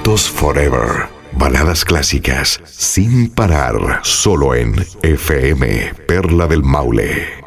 Éxitos Forever. Baladas clásicas sin parar. Solo en FM Perla del Maule.